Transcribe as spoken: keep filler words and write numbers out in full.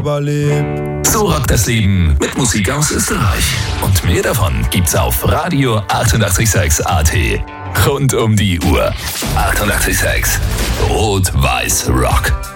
aber lieb. So rockt das Leben mit Musik aus Österreich. Und mehr davon gibt's auf Radio achtundachtzig Komma sechs A T. Rund um die Uhr. achtundachtzig Komma sechs Rot-Weiß Rock.